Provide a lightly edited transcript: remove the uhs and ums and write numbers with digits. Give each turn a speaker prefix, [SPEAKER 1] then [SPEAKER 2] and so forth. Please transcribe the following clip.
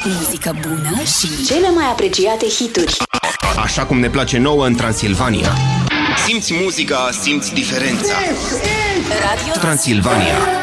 [SPEAKER 1] Muzică bună și cele mai apreciate hituri.
[SPEAKER 2] Așa cum ne place nouă în Transilvania. Simți muzica, simți diferența.
[SPEAKER 1] Radio
[SPEAKER 2] Transilvania.